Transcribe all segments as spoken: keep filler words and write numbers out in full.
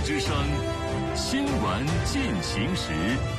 之声新闻进行时。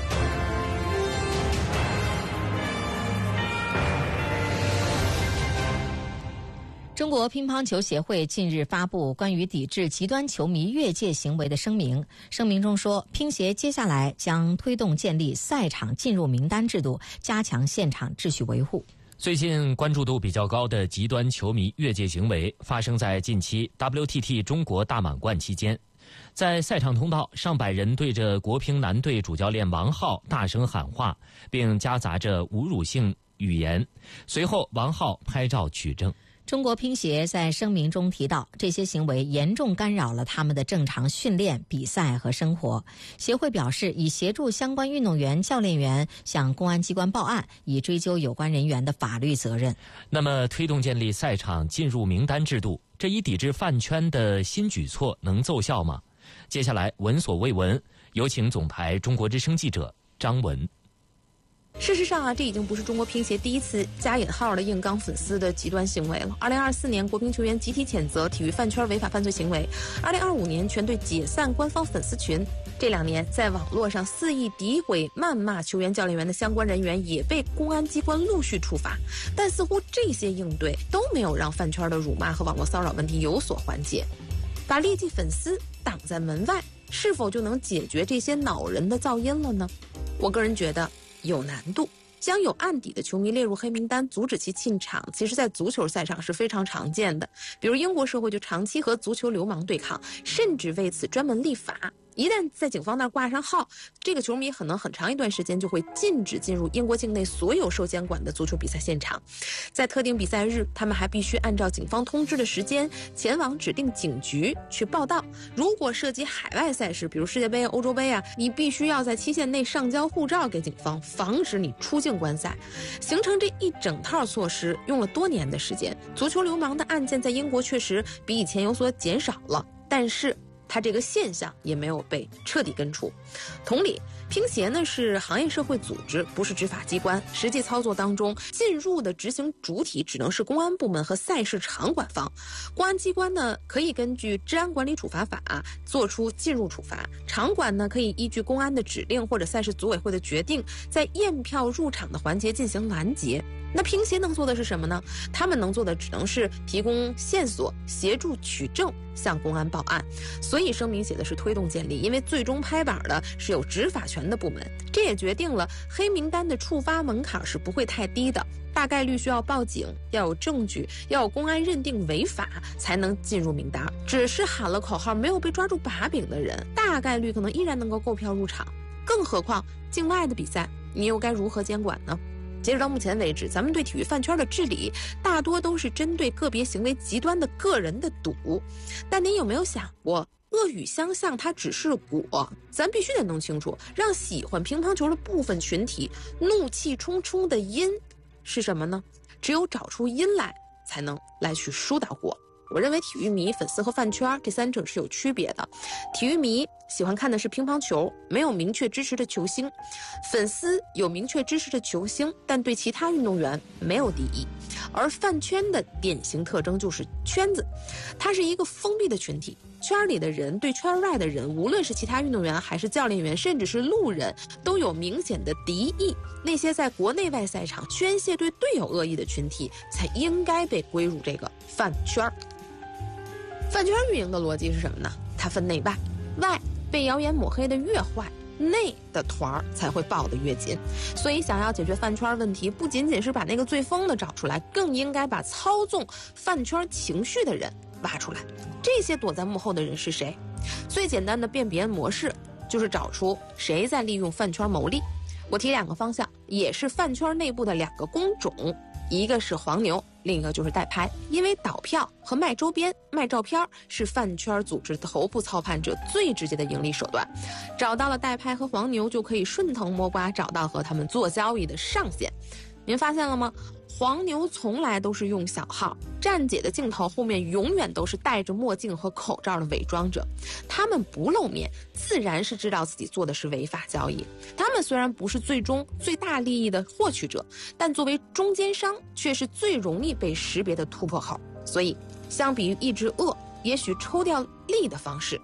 中国乒乓球协会近日发布关于抵制极端球迷越界行为的声明。声明中说，乒协接下来将推动建立赛场进入名单制度，加强现场秩序维护。 最近关注度比较高的极端球迷越界行为发生在近期 W T T 中国大满贯期间。在赛场通道，上百人对着国乒男队主教练王皓大声喊话，并夹杂着侮辱性语言。随后，王皓拍照取证。 中国乒协在声明中提到，这些行为严重干扰了他们的正常训练、比赛和生活。协会表示，已协助相关运动员、教练员向公安机关报案，以追究有关人员的法律责任。 那么，推动建立赛场进入名单制度，这一抵制饭圈的新举措能奏效吗？接下来闻所未闻，有请总台中国之声记者张文。 事实上啊，这已经不是中国乒协第一次加引号的硬刚粉丝的极端行为了。二零二四年，国乒球员集体谴责体育饭圈违法犯罪行为；二零二五年，全队解散官方粉丝群。这两年，在网络上肆意诋毁、谩骂球员、教练员的相关人员也被公安机关陆续处罚。但似乎这些应对都没有让饭圈的辱骂和网络骚扰问题有所缓解。把劣迹粉丝挡在门外，是否就能解决这些恼人的噪音了呢？我个人觉得有难度。将有案底的球迷列入黑名单，阻止其进场，其实在足球赛场是非常常见的。比如英国社会就长期和足球流氓对抗，甚至为此专门立法。一旦在警方那儿挂上号，这个球迷可能很长一段时间就会禁止进入英国境内所有受监管的足球比赛现场。在特定比赛日，他们还必须按照警方通知的时间前往指定警局去报到。如果涉及海外赛事，比如世界杯、欧洲杯啊，你必须要在期限内上交护照给警方，防止你出境观赛。形成这一整套措施用了多年的时间，足球流氓的案件在英国确实比以前有所减少了，但是它这个现象也没有被彻底根除。同理，乒协呢是行业社会组织，不是执法机关，实际操作当中进入的执行主体只能是公安部门和赛事场馆方。公安机关呢可以根据治安管理处罚法做出进入处罚，场馆呢可以依据公安的指令或者赛事组委会的决定，在验票入场的环节进行拦截。那乒协能做的是什么呢？他们能做的只能是提供线索，协助取证，向公安报案。所以声明写的是推动建立，因为最终拍板的是有执法权的部门。这也决定了黑名单的触发门槛是不会太低的，大概率需要报警，要有证据，要有公安认定违法才能进入名单。只是喊了口号没有被抓住把柄的人，大概率可能依然能够购票入场。更何况境外的比赛，你又该如何监管呢？截止到目前为止，咱们对体育饭圈的治理大多都是针对个别行为极端的个人的赌。但您有没有想过，恶语相向它只是果，咱必须得弄清楚，让喜欢乒乓球的部分群体怒气冲冲的因是什么呢？只有找出因来，才能来去疏导果。我认为体育迷、粉丝和饭圈这三者是有区别的。体育迷喜欢看的是乒乓球，没有明确支持的球星；粉丝有明确支持的球星，但对其他运动员没有敌意。而饭圈的典型特征就是圈子，它是一个封闭的群体，圈里的人对圈外的人，无论是其他运动员还是教练员，甚至是路人，都有明显的敌意。那些在国内外赛场宣泄对队友恶意的群体，才应该被归入这个饭圈。饭圈运营的逻辑是什么呢？它分内外，外被谣言抹黑的越坏，内的团儿才会抱得越紧。所以想要解决饭圈问题，不仅仅是把那个最疯的找出来，更应该把操纵饭圈情绪的人挖出来。这些躲在幕后的人是谁？最简单的辨别模式就是找出谁在利用饭圈牟利。我提两个方向，也是饭圈内部的两个工种，一个是黄牛，另一个就是代拍。因为倒票和卖周边、卖照片是饭圈组织头部操盘者最直接的盈利手段。找到了代拍和黄牛，就可以顺藤摸瓜找到和他们做交易的上限。您发现了吗？黄牛从来都是用小号，站姐的镜头后面永远都是戴着墨镜和口罩的伪装者。他们不露面，自然是知道自己做的是违法交易。他们虽然不是最终最大利益的获取者，但作为中间商却是最容易被识别的突破口。所以相比于抑制恶，也许抽掉利的方式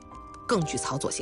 更具操作性。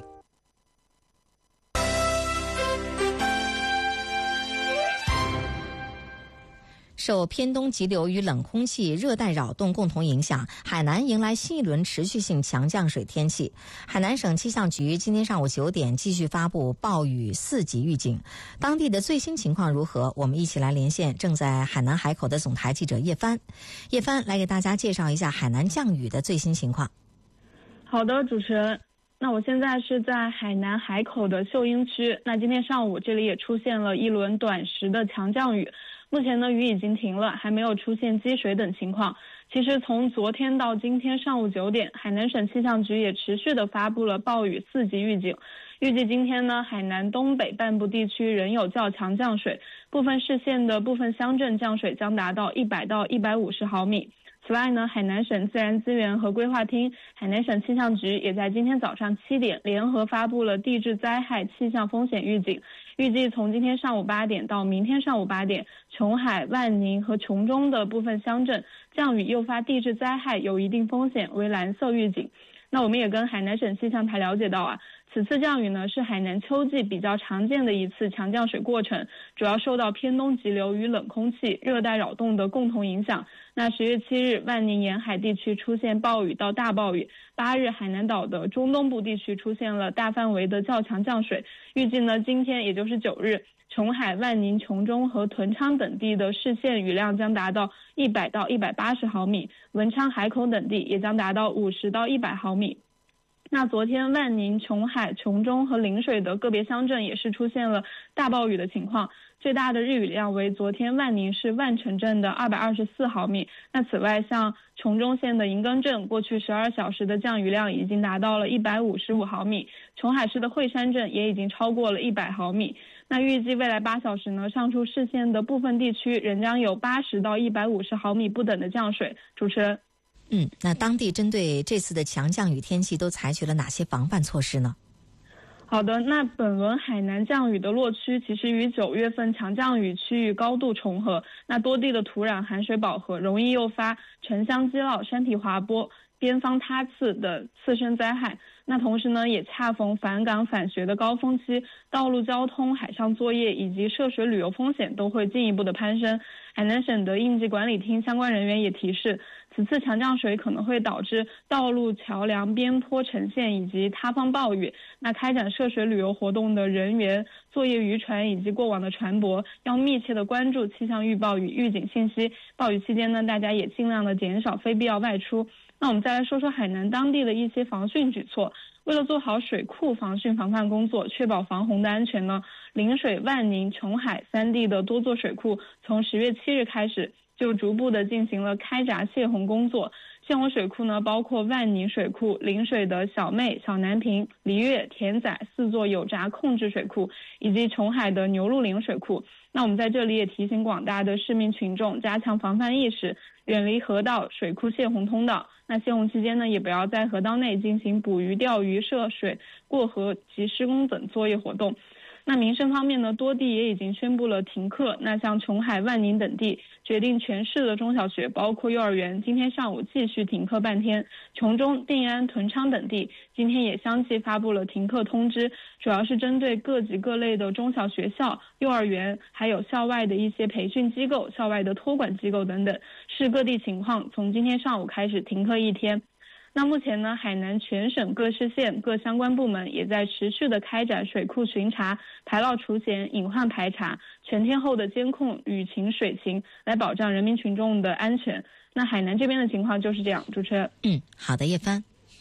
受偏东急流与冷空气热带扰动共同影响，海南迎来新一轮持续性强降水天气。海南省气象局今天上午九点继续发布暴雨四级预警。当地的最新情况如何？我们一起来连线正在海南海口的总台记者叶帆。叶帆来给大家介绍一下海南降雨的最新情况。 好的，主持人。那我现在是在海南海口的秀英区。那今天上午这里也出现了一轮短时的强降雨。目前呢，雨已经停了，还没有出现积水等情况。其实从昨天到今天上午九点，海南省气象局也持续的发布了暴雨四级预警。预计今天呢，海南东北半部地区仍有较强降水，部分市县的部分乡镇降水将达到一百到一百五十毫米。此外呢，海南省自然资源和规划厅、海南省气象局也在今天早上七点联合发布了地质灾害气象风险预警。预计从今天上午八点到明天上午八点，琼海、万宁和琼中的部分乡镇降雨诱发地质灾害有一定风险为蓝色预警。那我们也跟海南省气象台了解到啊，此次降雨呢是海南秋季比较常见的一次强降水过程，主要受到偏东急流与冷空气热带扰动的共同影响。那十月七日，万宁沿海地区出现暴雨到大暴雨；八日，海南岛的中东部地区出现了大范围的较强降水。预计呢，今天也就是九日，琼海、万宁、琼中和屯昌等地的市县雨量将达到一百到一百八十毫米，文昌、海口等地也将达到五十到一百毫米。那昨天万宁、琼海、琼中和陵水的个别乡镇也是出现了大暴雨的情况，最大的日雨量为昨天万宁市万城镇的二百二十四毫米。那此外，像琼中县的银庚镇过去十二小时的降雨量已经达到了一百五十五毫米，琼海市的惠山镇也已经超过了一百毫米。那预计未来八小时呢，上述市县的部分地区仍将有八十到一百五十毫米不等的降水。主持人。 嗯，那当地针对这次的强降雨天气都采取了哪些防范措施呢？ 好的，那本轮海南降雨的落区其实与九月份强降雨区域高度重合，那多地的土壤含水饱和，容易诱发城乡基涝、山体滑坡、边防塌刺的次生灾害。那同时呢，也恰逢返岗返学的高峰期，道路交通、海上作业以及涉水旅游风险都会进一步的攀升。海南省的应急管理厅相关人员也提示，此次强降水可能会导致道路、桥梁、边坡沉陷以及塌方暴雨。那开展涉水旅游活动的人员、作业渔船以及过往的船舶要密切的关注气象预报与预警信息。暴雨期间呢，大家也尽量的减少非必要外出。那我们再来说说海南当地的一些防汛举措。为了做好水库防汛防范工作，确保防洪的安全呢，陵水、万宁、琼海三地的多座水库从十月七日开始就逐步的进行了开闸泄洪工作。泄洪水库呢，包括万宁水库、陵水的小妹、小南坪、黎月、田仔四座有闸控制水库，以及琼海的牛鹿岭水库。那我们在这里也提醒广大的市民群众加强防范意识，远离河道、水库泄洪通道。那泄洪期间呢，也不要在河道内进行捕鱼、钓鱼、涉水、过河及施工等作业活动。那民生方面呢，多地也已经宣布了停课。那像琼海、万宁等地决定全市的中小学，包括幼儿园，今天上午继续停课半天。琼中、定安、屯昌等地今天也相继发布了停课通知，主要是针对各级各类的中小学校、幼儿园，还有校外的一些培训机构、校外的托管机构等等。视各地情况，从今天上午开始停课一天。那目前呢，海南全省各市县各相关部门也在持续的开展水库巡查、排涝除险、隐患排查、全天候的监控雨情水情，来保障人民群众的安全。那海南这边的情况就是这样，主持人。 嗯，好的，叶帆。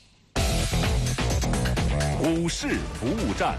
股市服务站，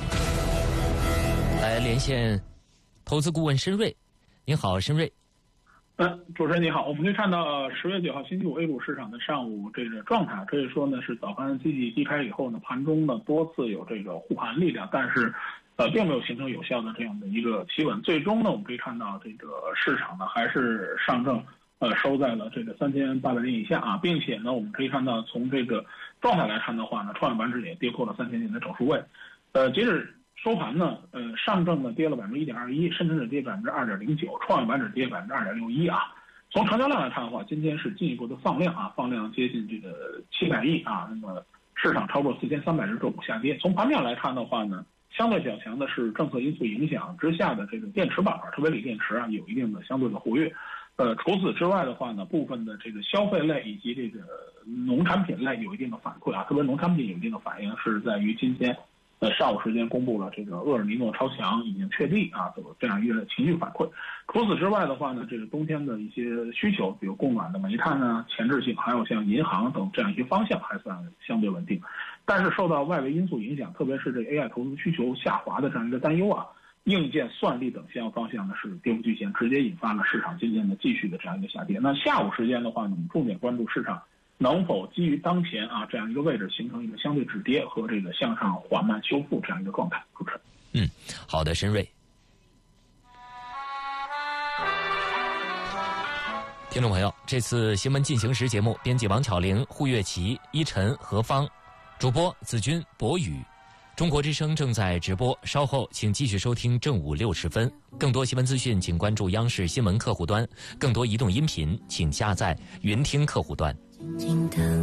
来连线投资顾问申瑞。您好，申瑞。 嗯，主持人你好，我们可以看到十月九号星期五 A 股市场的上午这个状态，可以说呢是早盘积极低开以后呢，盘中呢多次有这个护盘力量，但是呃并没有形成有效的这样的一个企稳，最终呢我们可以看到这个市场呢还是上证呃收在了这个三千八百点以下啊，并且呢我们可以看到从这个状态来看的话呢，创业板指也跌破了三千点的整数位，呃截止收盘呢，呃，上证呢跌了百分之一点二一，深成指跌百分之二点零九，创业板指跌百分之二点六一啊。从成交量来看的话，今天是进一步的放量啊，放量接近这个七百亿啊。那么市场超过四千三百只个股下跌。从盘面来看的话呢，相对较强的是政策因素影响之下的这个电池板块，特别锂电池啊，有一定的相对的活跃。呃，除此之外的话呢，部分的这个消费类以及这个农产品类有一定的反馈啊，特别农产品有一定的反应，是在于今天呃上午时间公布了这个厄尔尼诺超强已经确定啊，这样一个情绪反馈。除此之外的话呢，这个冬天的一些需求，比如供暖的煤炭啊、前置性，还有像银行等这样一些方向还算相对稳定。但是受到外围因素影响，特别是这 A I 投资需求下滑的这样一个担忧啊，硬件、算力等相关方向呢是跌幅巨显，直接引发了市场今天的继续的这样一个下跌。那下午时间的话呢，我们重点关注市场能否基于当前啊这样一个位置形成一个相对止跌和这个向上缓慢修复这样一个状态。主持人， 嗯，好的，申瑞。听众朋友，这次新闻进行时节目，编辑王巧玲、胡月琪、依晨、何芳，主播子君、博宇。中国之声正在直播，稍后请继续收听正午六时分。更多新闻资讯，请关注央视新闻客户端；更多移动音频，请下载云听客户端。